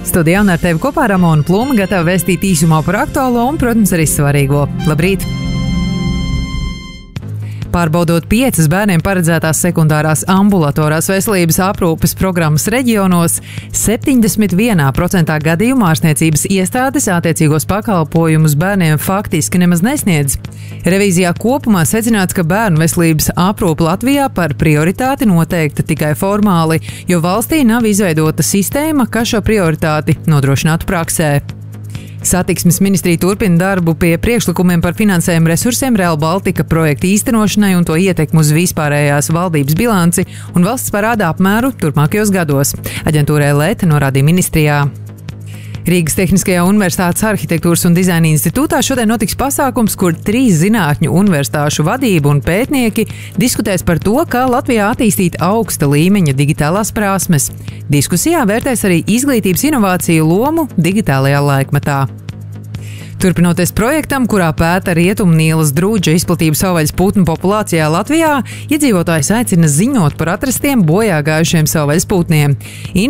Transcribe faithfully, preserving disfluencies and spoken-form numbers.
Studijā un ar tevi kopā Ramona Pluma gatava vēstīt īsumā par aktuālo un, protams, arī svarīgo. Labrīt! Pārbaudot piecas bērniem paredzētās sekundārās ambulatorās veselības aprūpes programmas reģionos, septiņdesmit vienā procentā gadījumu ārstniecības iestādes attiecīgos pakalpojumus bērniem faktiski nemaz nesniedz. Revīzijā kopumā secināts, ka bērnu veselības aprūpe Latvijā par prioritāti noteikta tikai formāli, jo valstī nav izveidota sistēma, kas šo prioritāti nodrošinātu praksē. Satiksmes ministrija turpina darbu pie priekšlikumiem par finansējumu resursiem Rail Baltica projekta īstenošanai un to ietekmu uz vispārējās valdības bilanci un valsts parāda apmēru turpmākajos gados. Aģentūra L E T norādīja ministrijā. Rīgas Tehniskajā universitātes arhitektūras un dizaina institūtā šodien notiks pasākums, kur trīs zinātņu universitāšu vadība un pētnieki diskutēs par to, kā Latvijā attīstīt augsta līmeņa digitālās prasmes. Diskusijā vērtēs arī izglītības inovāciju lomu digitālajā laikmetā. Turpinoties projektam, kurā pēta rietumnīlas drūdža izplatību savvaļas putnu populācijā Latvijā, iedzīvotājs aicina ziņot par atrastiem bojā gājušiem savvaļas putniem.